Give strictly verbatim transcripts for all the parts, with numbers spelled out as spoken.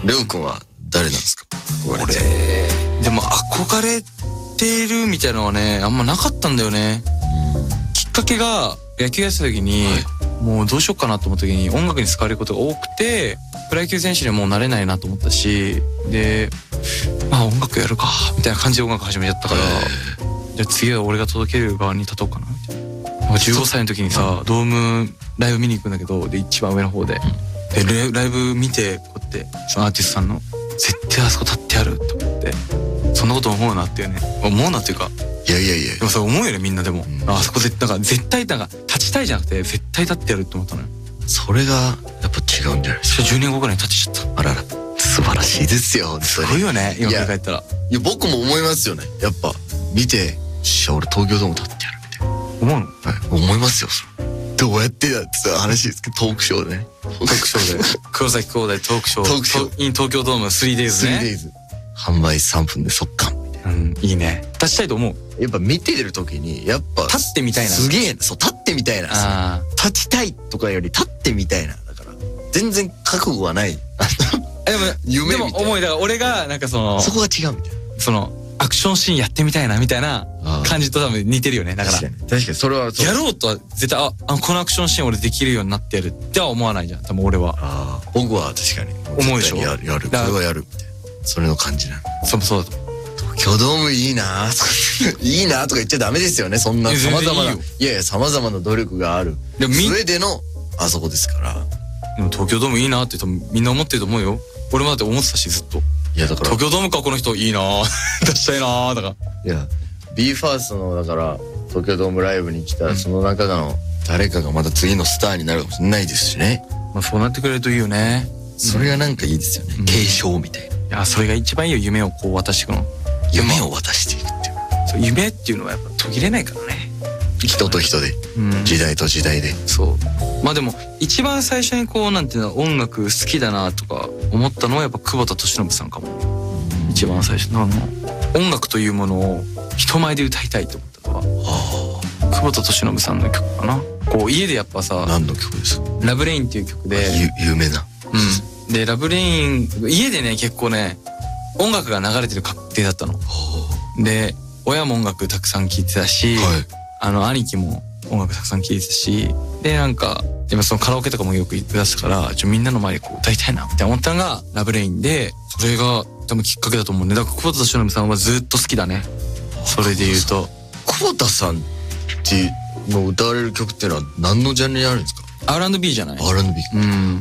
レオ君は誰なんですか？ 俺でも憧れてるみたいなのはねあんまなかったんだよね。きっかけが野球やってた時に、はい、もうどうしようかなと思った時に音楽に使われることが多くて、プロ野球選手にはもうなれないなと思ったし、でまあ音楽やるかみたいな感じで音楽始めちゃったから、じゃあ次は俺が届ける側に立とうかなみたいな。なんかじゅうごさいの時にさドームライブ見に行くんだけど、で一番上の方で、でライブ見てこうやってそのアーティストさんの絶対あそこ立ってやると思って、そんなこと思うなっていうね、思うなっていうか、 いやいやいや、 でもそれ思うよねみんな。でも、うん、あそこ絶対なんか絶対なんか立ちたいじゃなくて絶対立ってやるって思ったのよ。 それがやっぱ違うんじゃないですか。 じゅうねんごぐらいに立ちちゃった。 あらら、素晴らしいですよ。 すごいよね今振り返ったら。 いや僕も思いますよね。やっぱ見て、しゃ俺東京ドーム立ってやるみたいな思うの、 はい、思いますよ。それどうやってだって話ですけど、トークショーでね、 トークショーで黒崎兄弟トークショー、トークショー in 東京ドーム スリーデイズ ね。 スリーデイズ販売さんぷんで速乾みたいな、うん、いいね。立ちたいと思う。やっぱ見てる時にやっぱ立ってみたいな、 すげえ、そう立ってみたいな、あ立ちたいとかより立ってみたいな、だから全然覚悟はない。 でも夢みたいな。 でも思いだから俺がなんかそのそこが違うみたいな、そのアクションシーンやってみたいなみたいな感じと多分似てるよね。だから確かに確かにそれはやろうとは絶対、ああこのアクションシーン俺できるようになってやるっては思わないじゃん多分俺は。 あ僕は確かに思うでしょ。 やるやるこれはやるみたいな、それの感じなの。 そうそうだと。 東京ドームいいないいなとか言っちゃダメですよね。そんな様々な、いやいや様々な努力がある上でのあそこですから。 でも東京ドームいいなってみんな思ってると思うよ。俺もだって思ってたしずっと。いやだから東京ドームかこの人いいな出したいなだから。 いや ビーファーストのだから東京ドームライブに来た、うん、その中の誰かがまた次のスターになるかもしれないですしね。 まあそうなってくれるといいよね。 それがなんかいいですよね、うん、継承みたいな。いやそれが一番いいよ。夢をこう渡していくの。 夢を渡していくっていう。 そう夢っていうのはやっぱ途切れないからね。 人と人で、うん、時代と時代で。 そうまあでも一番最初にこうなんていうの音楽好きだなとか思ったのはやっぱ久保田利伸さんかも。一番最初の音楽というものを人前で歌いたいと思ったのは久保田利伸さんの曲かな。こう家でやっぱさ、 何の曲ですか？ ラブレインっていう曲で有名な、 うん、でラブレイン家でね結構ね音楽が流れてる家庭だったので、親も音楽たくさん聴いてたし、はい、あの兄貴も音楽たくさん聴いてたし、でなんか今そのカラオケとかもよく歌ってたからちょみんなの前でこう歌いたいなみたいな思ったのがラブレインで、それが多分きっかけだと思うんで、だから久保田利伸さんはずっと好きだね。それで言うと久保田さんっての歌われる曲っていうのは何のジャンルにあるんですか？ アールアンドビー じゃない？ アールアンドビー、うん、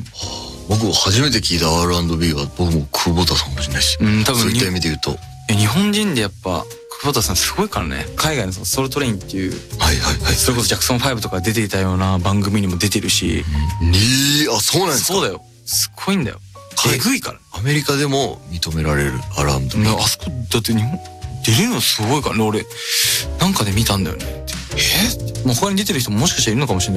僕初めて聞いた アールアンドビー は僕も久保田さんかもしれないし、うん、多分そういった意味で言うと日本人でやっぱ久保田さんすごいからね。海外のソルトレインっていう、 はいはいはい、 それこそジャクソンファイブとか出ていたような番組にも出てるし、 うん、えー、あそうなんですか？ そうだよ、すごいんだよ。えぐいから、ね、 アメリカでも認められる アールアンドビー。 あそこだって日本出れるのすごいからね。俺なんかで見たんだよね。えー、もう他に出てる人ももしかしたらいるのかもしれない。